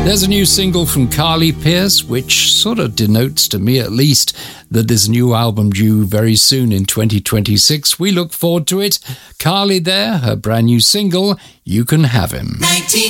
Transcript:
There's a new single from Carly Pearce, which sort of denotes, to me at least, that there's a new album due very soon in 2026. We look forward to it. Carly there, her brand new single, You Can Have Him.